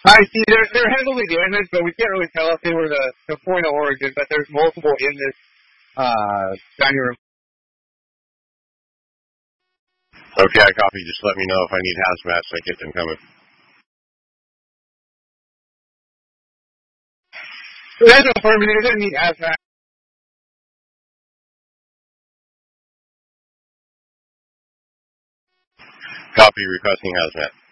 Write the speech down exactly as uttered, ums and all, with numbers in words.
I see. They're, they're heavily damaged, but we can't really tell if they were the, the point of origin, but there's multiple in this uh, dining room. Okay, I copy. Just let me know if I need hazmat so I get them coming. That's affirmative. It doesn't need hazmat. Copy, requesting hazmat.